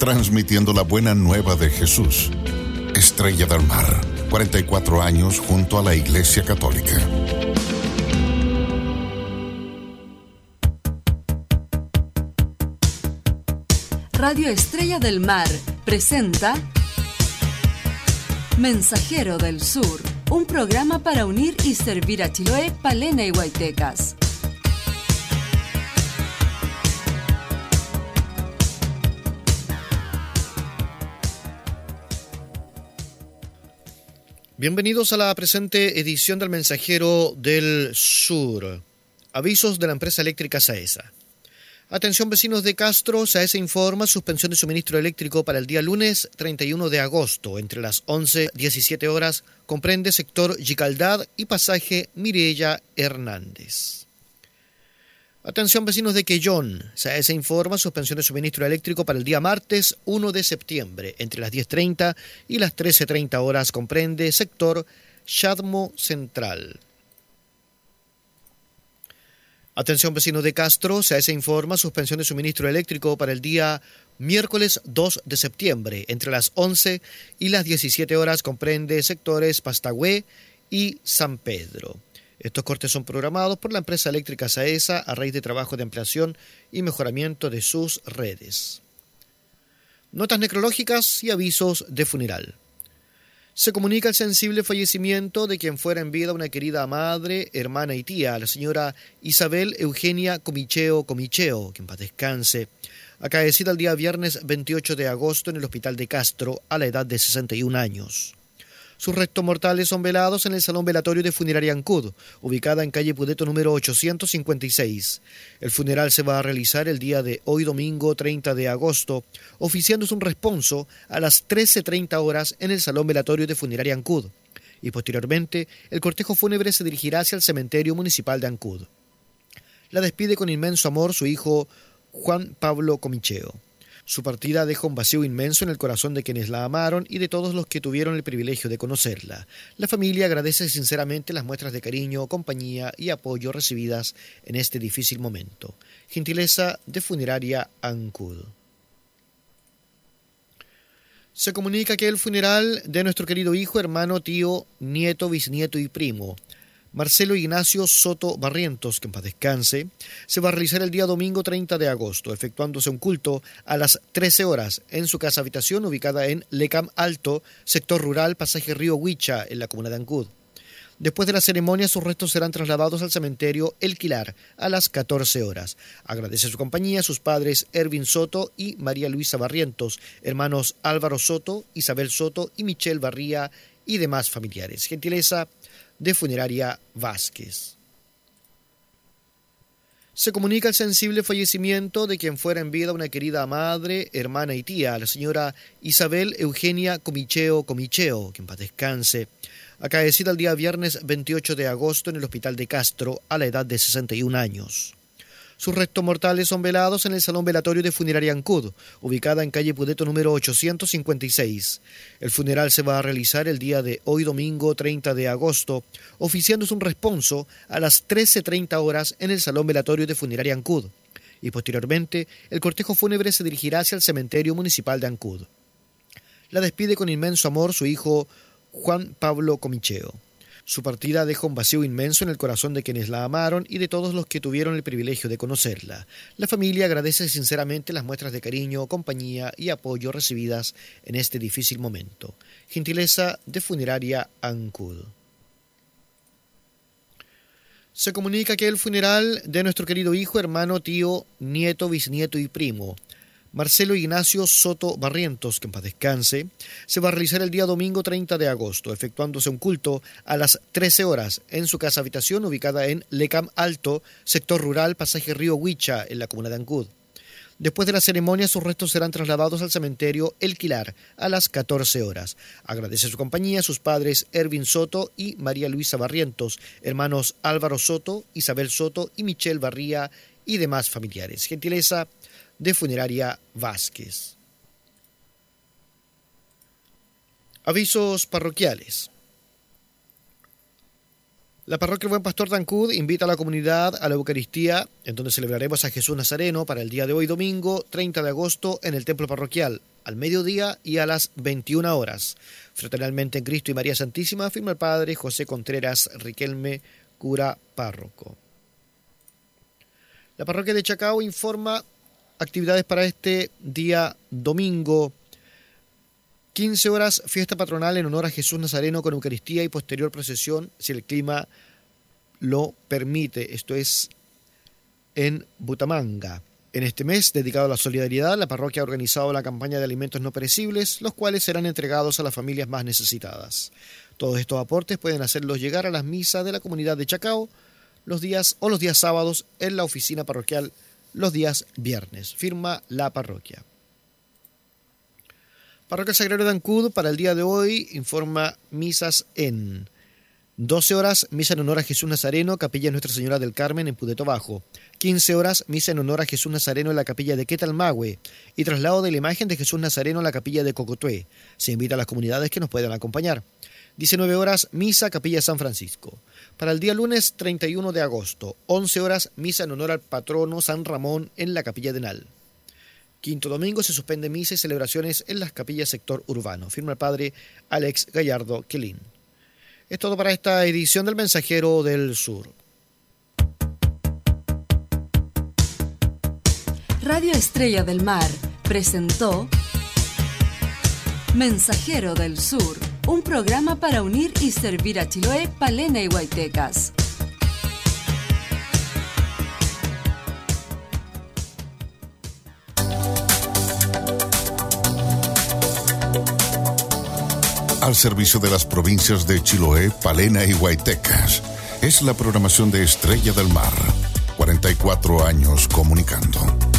transmitiendo la buena nueva de Jesús. Estrella del Mar, 44 años junto a la Iglesia Católica. Radio Estrella del Mar presenta Mensajero del Sur, un programa para unir y servir a Chiloé, Palena y Huaytecas. Bienvenidos a la presente edición del Mensajero del Sur. Avisos de la empresa eléctrica Saesa. Atención vecinos de Castro, Saesa informa suspensión de suministro eléctrico para el día lunes 31 de agosto, entre las 11:17 horas, comprende sector Yicaldad y pasaje Mireya Hernández. Atención vecinos de Quellón, Saesa informa suspensión de suministro eléctrico para el día martes 1 de septiembre, entre las 10:30 y las 13:30 horas, comprende sector Chadmo Central. Atención vecinos de Castro, Saesa informa suspensión de suministro eléctrico para el día miércoles 2 de septiembre, entre las 11 y las 17 horas, comprende sectores Pastagüé y San Pedro. Estos cortes son programados por la empresa eléctrica Saesa a raíz de trabajo de ampliación y mejoramiento de sus redes. Notas necrológicas y avisos de funeral. Se comunica el sensible fallecimiento de quien fuera en vida una querida madre, hermana y tía, la señora Isabel Eugenia Comicheo, que en paz descanse, acaecida el día viernes 28 de agosto en el hospital de Castro a la edad de 61 años. Sus restos mortales son velados en el Salón Velatorio de Funeraria Ancud, ubicada en calle Pudeto número 856. El funeral se va a realizar el día de hoy domingo 30 de agosto, oficiándose un responso a las 13:30 horas en el Salón Velatorio de Funeraria Ancud. Y posteriormente, el cortejo fúnebre se dirigirá hacia el cementerio municipal de Ancud. La despide con inmenso amor su hijo Juan Pablo Comicheo. Su partida deja un vacío inmenso en el corazón de quienes la amaron y de todos los que tuvieron el privilegio de conocerla. La familia agradece sinceramente las muestras de cariño, compañía y apoyo recibidas en este difícil momento. Gentileza de Funeraria Ancud. Se comunica que el funeral de nuestro querido hijo, hermano, tío, nieto, bisnieto y primo, Marcelo Ignacio Soto Barrientos, que en paz descanse, se va a realizar el día domingo 30 de agosto, efectuándose un culto a las 13 horas en su casa habitación ubicada en Lecam Alto, sector rural, pasaje Río Huicha, en la comuna de Ancud. Después de la ceremonia, sus restos serán trasladados al cementerio El Quilar a las 14 horas. Agradece su compañía a sus padres Ervin Soto y María Luisa Barrientos, hermanos Álvaro Soto, Isabel Soto y Michelle Barría y demás familiares. Gentileza de Funeraria Vázquez. Se comunica el sensible fallecimiento de quien fuera en vida una querida madre, hermana y tía, la señora Isabel Eugenia Comicheo, que en paz descanse, acaecida el día viernes 28 de agosto en el hospital de Castro a la edad de 61 años. Sus restos mortales son velados en el Salón Velatorio de Funeraria Ancud, ubicada en calle Pudeto número 856. El funeral se va a realizar el día de hoy domingo 30 de agosto, oficiándose un responso a las 13:30 horas en el Salón Velatorio de Funeraria Ancud. Y posteriormente, el cortejo fúnebre se dirigirá hacia el cementerio municipal de Ancud. La despide con inmenso amor su hijo Juan Pablo Comicheo. Su partida deja un vacío inmenso en el corazón de quienes la amaron y de todos los que tuvieron el privilegio de conocerla. La familia agradece sinceramente las muestras de cariño, compañía y apoyo recibidas en este difícil momento. Gentileza de Funeraria Ancud. Se comunica que el funeral de nuestro querido hijo, hermano, tío, nieto, bisnieto y primo, Marcelo Ignacio Soto Barrientos, que en paz descanse, se va a realizar el día domingo 30 de agosto, efectuándose un culto a las 13 horas en su casa habitación ubicada en Lecam Alto, sector rural, pasaje Río Huicha, en la comuna de Ancud. Después de la ceremonia, sus restos serán trasladados al cementerio El Quilar a las 14 horas. Agradece su compañía a sus padres Ervin Soto y María Luisa Barrientos, hermanos Álvaro Soto, Isabel Soto y Michelle Barría y demás familiares. Gentileza de Funeraria Vázquez. Avisos parroquiales. La parroquia El Buen Pastor de Ancud invita a la comunidad a la Eucaristía, en donde celebraremos a Jesús Nazareno para el día de hoy, domingo 30 de agosto, en el templo parroquial, al mediodía y a las 21 horas. Fraternalmente en Cristo y María Santísima, firma el Padre José Contreras Riquelme, cura párroco. La parroquia de Chacao informa actividades para este día domingo. 15 horas, fiesta patronal en honor a Jesús Nazareno con Eucaristía y posterior procesión, si el clima lo permite. Esto es en Butamanga. En este mes, dedicado a la solidaridad, la parroquia ha organizado la campaña de alimentos no perecibles, los cuales serán entregados a las familias más necesitadas. Todos estos aportes pueden hacerlos llegar a las misas de la comunidad de Chacao los días sábados en la oficina parroquial los días viernes. Firma la parroquia. Parroquia Sagrario de Ancud para el día de hoy informa misas en 12 horas, misa en honor a Jesús Nazareno, capilla Nuestra Señora del Carmen en Pudeto Bajo. 15 horas, misa en honor a Jesús Nazareno en la capilla de Quetalmahue y traslado de la imagen de Jesús Nazareno en la capilla de Cocotué. Se invita a las comunidades que nos puedan acompañar. 19 horas, misa capilla San Francisco. Para el día lunes 31 de agosto, 11 horas, misa en honor al patrono San Ramón en la capilla de Nal. Quinto domingo se suspende misa y celebraciones en las capillas sector urbano. Firma el padre Alex Gallardo Quelín. Es todo para esta edición del Mensajero del Sur. Radio Estrella del Mar presentó Mensajero del Sur, un programa para unir y servir a Chiloé, Palena y Huaytecas. Al servicio de las provincias de Chiloé, Palena y Huaytecas. Es la programación de Estrella del Mar. 44 años comunicando.